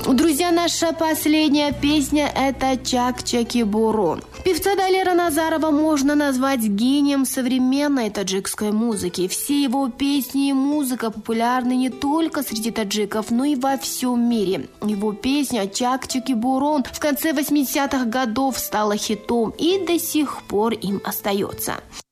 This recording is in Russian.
Друзья, наша последняя песня – это «Чак-Чаки-Бурун». Певца Далера Назарова можно назвать гением современной таджикской музыки. Все его песни и музыка популярны не только среди таджиков, но и во всем мире. Его песня «Чак-Чаки-Бурун» в конце 80-х годов стала хитом и до сих пор им остается.